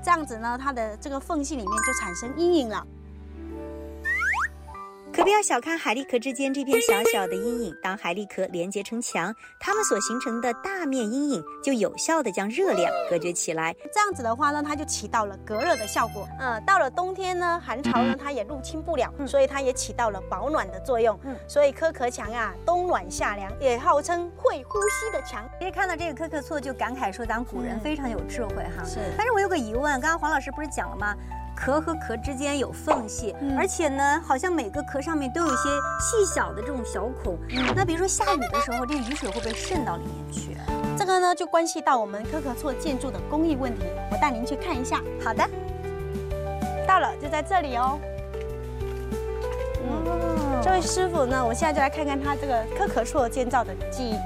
这样子呢，它的这个缝隙里面就产生阴影了。 可不要小看海蛎壳之间这片小小的阴影，当海蛎壳连接成墙，它们所形成的大面阴影就有效地将热量隔绝起来。 这样子的话呢，它就起到了隔热的效果。到了冬天呢，寒潮呢，它也入侵不了，所以它也起到了保暖的作用。所以壳壳墙啊，冬暖夏凉，也号称会呼吸的墙。 其实看到这个科克措就感慨说，咱古人非常有智慧哈。 是。 但是我有个疑问，刚刚黄老师不是讲了吗？壳和壳之间有缝隙，而且呢，好像每个壳上面都有一些细小的这种小孔。那比如说下雨的时候，这个雨水会不会渗到里面去？ 这个呢，就关系到我们科壳措建筑的工艺问题。我带您去看一下。 好的， 到了，就在这里哦。这位师傅呢，我现在就来看看他这个科壳措建造的技艺。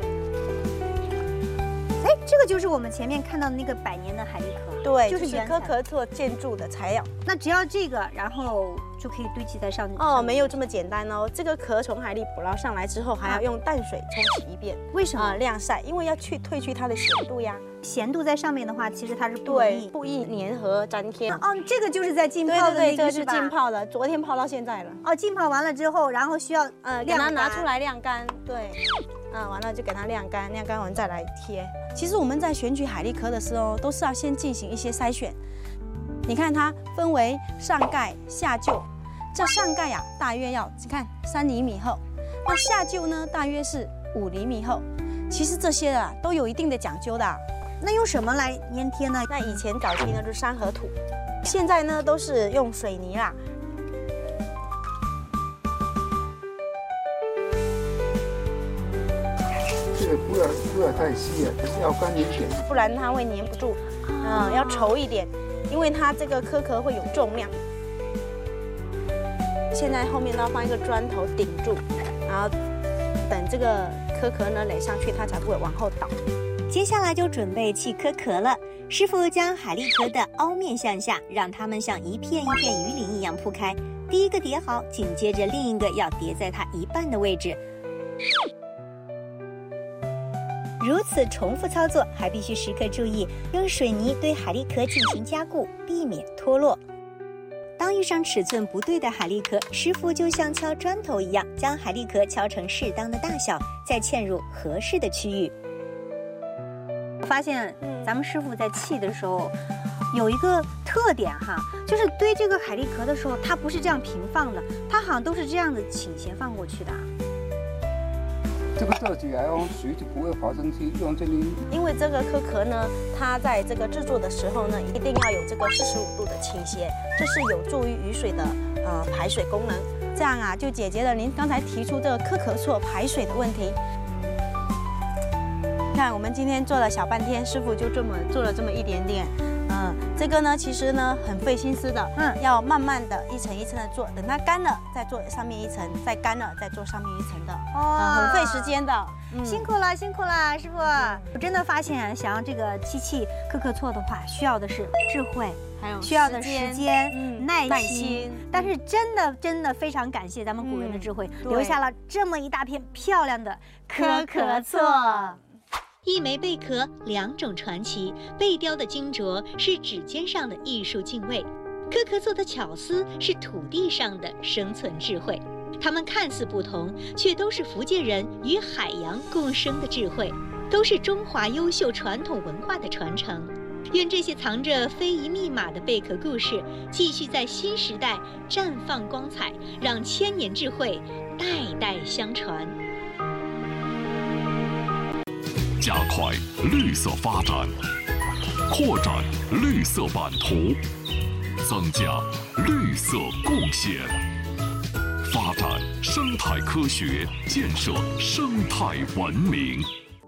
哎，这个就是我们前面看到的那个百年的海蛎壳。 对，就是科壳措建筑的材料。 那只要这个，然后就可以堆积在上面。 哦，没有这么简单哦。这个壳从海里捕捞上来之后，还要用淡水冲洗一遍。 为什么？ 晾晒，因为要褪去它的咸度呀。 咸度在上面的话，其实它是不易粘合粘贴。 哦，这个就是在浸泡的那个， 对，这个是浸泡的，昨天泡到现在了。 哦，浸泡完了之后，然后需要给它拿出来晾干。对。完了就给它晾干，晾干完再来贴。其实我们在选取海蛎壳的时候，都是要先进行一些筛选。你看它分为上盖、下臼。这上盖呀，大约要你看3厘米厚，那下臼呢，大约是5厘米厚。其实这些啊都有一定的讲究的。 那用什么来粘贴呢？ 那以前早期呢就是山和土，现在呢都是用水泥啦。 不要太细啊，要干一点， 不然它会粘不住。要稠一点，因为它这个壳壳会有重量。现在后面呢放一个砖头顶住，然后等这个壳壳呢垒上去，它才不会往后倒。 接下来就准备砌壳壳了。师傅将海蛎壳的凹面向下，让它们像一片一片鱼鳞一样铺开。第一个叠好，紧接着另一个要叠在它一半的位置。如此重复操作，还必须时刻注意用水泥对海蛎壳进行加固，避免脱落。当遇上尺寸不对的海蛎壳，师傅就像敲砖头一样，将海蛎壳敲成适当的大小，再嵌入合适的区域。我发现咱们师傅在砌的时候有一个特点哈，就是堆这个海蛎壳的时候，它不是这样平放的，它好像都是这样子倾斜放过去的。 这个设计来哦，水就不会滑进去，用这里。因为这个壳壳呢，它在这个制作的时候呢，一定要有这个45度的倾斜，这是有助于雨水的排水功能。这样啊，就解决了您刚才提出这个壳壳措排水的问题。看，我们今天做了小半天，师傅就这么做了这么一点点。这个呢，其实呢很费心思的，要慢慢的一层一层的做，等它干了再做上面一层，再干了再做上面一层的，很费时间的。 辛苦了，辛苦了，师傅！我真的发现，想要这个漆壳壳措的话，需要的是智慧， 还有需要的时间、耐心。但是真的非常感谢咱们古人的智慧，留下了这么一大片漂亮的壳壳措。一枚贝壳，两种传奇。贝雕的精琢是指尖上的艺术敬畏，壳壳措的巧思是土地上的生存智慧。它们看似不同，却都是福建人与海洋共生的智慧，都是中华优秀传统文化的传承。愿这些藏着非遗密码的贝壳故事，继续在新时代绽放光彩，让千年智慧代代相传。 加快绿色发展，扩展绿色版图，增加绿色贡献，发展生态科学，建设生态文明。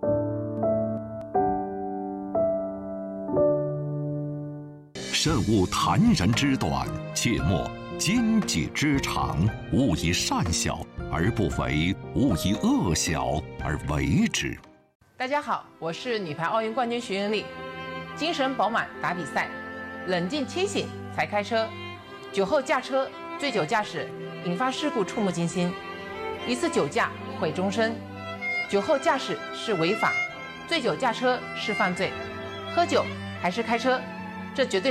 慎勿谈人之短，切莫奸己之长。勿以善小而不为，勿以恶小而为之。 大家好，我是女排奥运冠军徐云丽。精神饱满打比赛，冷静清醒才开车。酒后驾车、醉酒驾驶引发事故触目惊心，一次酒驾毁终身。酒后驾驶是违法，醉酒驾车是犯罪。喝酒还是开车，这绝对